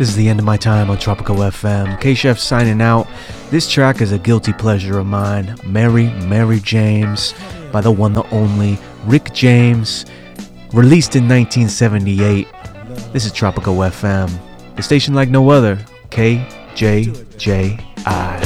This is the end of my time on Tropical FM. K-Chef signing out. This track is a guilty pleasure of mine. Mary James by the one, the only Rick James. Released in 1978. This is Tropical FM. The station like no other. KJJI.